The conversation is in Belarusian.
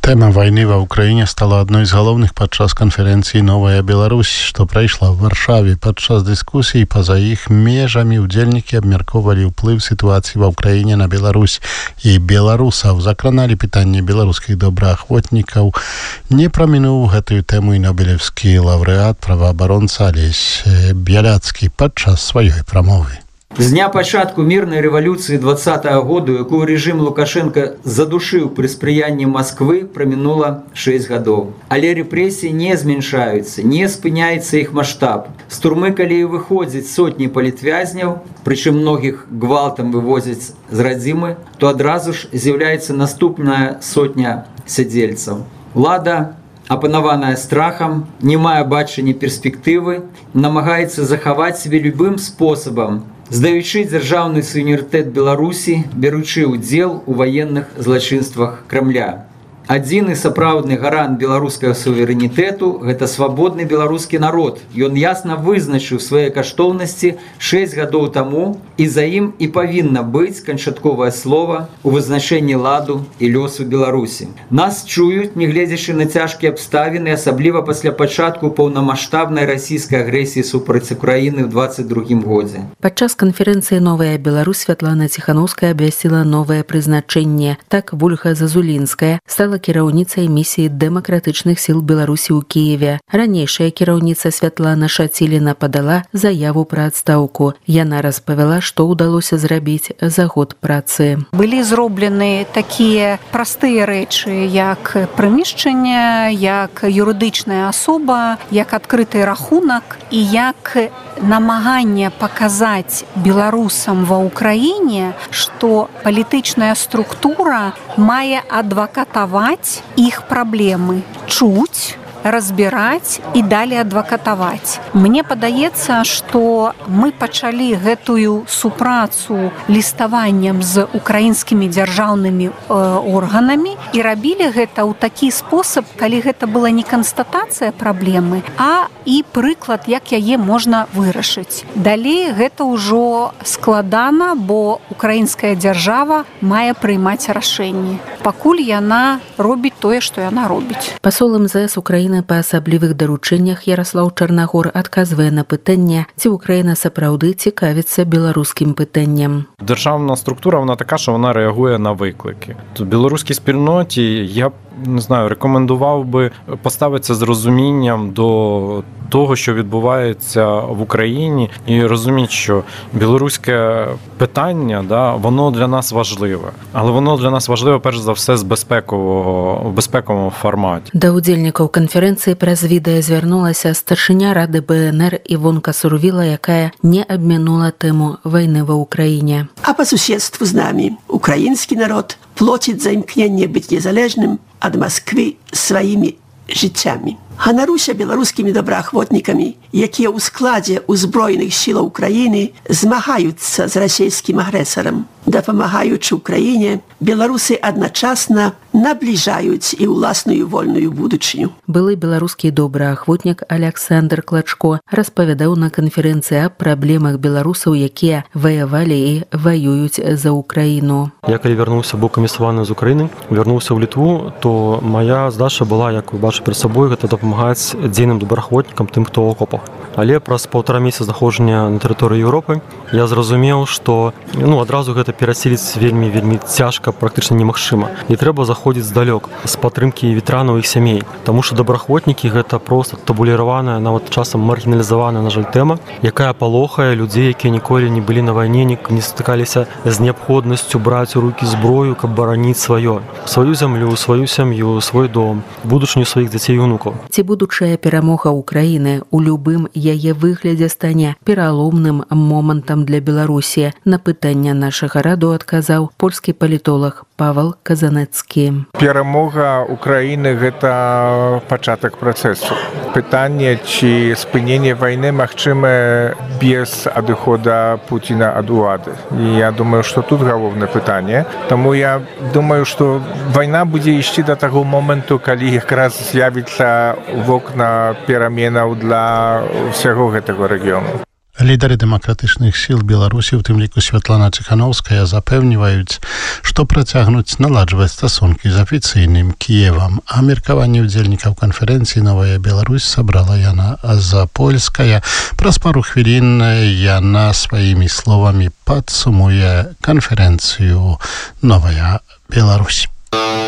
Тэма вайны ва ўкраіне стала адной з галоўных падчас канферэнцыі «Новая Беларусь», што прайшла ў Варшаве. Падчас дыскусій па-за іх межамі удзельнікі абмяркоўвалі ўплыў сітуацыі ва ўкраіне на Беларусь і беларусаў. Закраналі пытанне беларускіх добраахвотнікаў. Не прамінуў гэтую тэму і нобелевскі лаўрэат, праваабаронца Алесь Бяляцкі падчас сваёй прамовы. З дня пачатку мірнай рэвалюцыі 20-го году, якую рэжым Лукашенка задушыў пры спрыянні Масквы, прамінула 6 гадоў. Але рэпрэсіі не зменшаюцца, не спыняецца іх маштаб. З турмы, калі выходзяць сотні палітвязняў, прычым многіх гвалтам вывозяць з радзімы, то адразу ж з'яўляецца наступная сотня сядзельцаў. Улада, апанаваная страхам, не мае бачання перспектывы, намагаецца захаваць сябе любым спосабам, здаючы дзяржаўны суверэнітэт Беларусі, бяручы ўдзел у ваенных злачынствах Крамля. Адзіны сапраўдны гарант беларускага суверэнітэту – гэта свабодны беларускі народ. Ён ясна вызначыў свае каштоўнасці 6 гадоў таму, і за ім і павінна быць канчатковае слова ў вызначэнні ладу і лёсу Беларусі. Нас чуюць, нягледзячы на цяжкія абставіны, асабліва пасля пачатку паўнамаштабнай расійскай агрэсіі супраць Украіны ў 22-м годзе. Падчас канферэнцыі «Новая Беларусь» Святлана Ціханаўская абвясціла новае прызначэнне. Так Вольга Зазулінская стала кіраўніцай місіі дэмакратычных сіл Беларусі ў Кіеве. Ранейшая кіраўніца Святлана Шаціліна падала заяву пра адстаўку. Яна распавяла, што ўдалося зрабіць за год працы. Былі зроблены такія простыя рэчы, як прымешчанне, як юрыдычная асоба, як адкрыты рахунак і як намаганне паказаць беларусам ва ўкраіне, што палітычная структура мае адвакатаваць іх праблемы, чуць, разбіраць і далей адвакатаваць. Мне падаецца, што мы пачалі гэтую супрацу ліставаннем з украінскімі дзяржаўнымі органамі і рабілі гэта ў такі спосаб, калі гэта была не канстатацыя праблемы, а і прыклад, як яе можна вырашыць. Далей гэта ўжо складана, бо украінская дзяржава мае прыймаць рашэнні. Пакуль яна робіць тое, што яна робіць. Пасол МЗС Украіны па асаблівых даручэннях Яраслаў Чарнагор адказвае на пытанне, ці Украіна сапраўды цікавіцца беларускім пытанням. Державна структура, вона така, що вона реагує на виклики. В білоруській спільноті я не знаю, рекомендував би поставитися з розумінням до того, що відбувається в Україні, і розуміти, що білоруське питання, воно для нас важливе. Але воно для нас важливе, перш за все, в безпековому форматі. Да удзельнікаў канферэнцыі праз відэа звярнулася старшыня Рады БНР Івонка Сурвіла, якая не абмінула тэму вайны ва ўкраіне. А по суседству з намі украінскі народ плоціць за імкненне быць незалежным ад Масквы сваімі жыццямі. Ганаруся беларускімі добраахвотнікамі, якія ў складзе ўзброеных сілаў Украіны змагаюцца з расійскім агрэсарам. Дапамагаючы Украіне, беларусы адначасна набліжаюць і ўласную вольную будучыню. Былы беларускі добраахвотнік Александр Клачко распавядаў на канферэнцыі аб праблемах беларусаў, якія ваявалі і ваююць за Украіну. Я калі вярнуўся, быў камісаваны з Украіны, вярнуўся ў Літву, то моя задача была, як вы бачыце перад сабой, гэта дапамагаць дзейным добраахвотнікам, тым, хто ў окопах. Але праз 1,5 месяца знаходжання на тэрыторыі Еўропы я зразумеў, што адразу гэта перасіліць вельмі цяжка, практычна немагчыма. І трэба заходзіць здалёк з падтрымкі ветэранаў іх сямей. Таму што добраахвотнікі гэта проста табуліраваная, нават часам маргіналізаваная, на жаль, тэма, якая палохае людзей, якія ніколі не былі на вайне, не стыкаліся з неабходнасцю браць у рукі зброю, каб бараніць сваё. Сваю зямлю, сваю сям'ю, свой дом, будучыню сваіх дзяцей і ўнукаў. Ці будучая перамога Украіны ў любым яе выглядзе стане пераломным момантам для Беларусі? На пытанне нашага раду адказаў польскі палітолог Павел Казанецкі. Перамога Украіны – гэта пачатак працэсу. Пытанне, ці спыненне вайны магчымае без адыхода Пуціна ад улады. І я думаю, што тут галоўнае пытанне. Таму я думаю, што вайна будзе ісці да таго моменту, калі якраз з'явіцца вокна пераменаў для ўсяго гэтага рэгіёну. Лідары дэмакратычных сіл Беларусі, у тым ліку Святлана Ціханаўская, запэўніваюць, што працягнуць наладжваць стасункі з афіцыйным Кіевам. А меркаванне ўдзельнікаў канферэнцыі «Новая Беларусь» сабрала Яна Запольская. Праз пару хвілін яна сваімі словамі падсумуе канферэнцыю «Новая Беларусь».